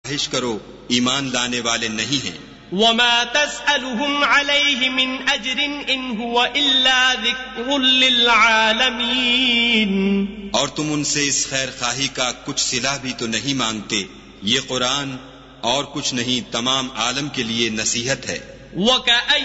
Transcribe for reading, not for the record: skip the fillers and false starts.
ख्वाहिश करो ईमान लाने वाले नहीं हैं। वमा तस्अलुहुम अलैहि मिन अज्रिन इन हुवा इल्ला ज़िक्रुल लिल आलमीन। और तुम उनसे इस खैर खाही का कुछ सिला भी तो नहीं मांगते। ये कुरान और कुछ नहीं, तमाम आलम के लिए नसीहत है।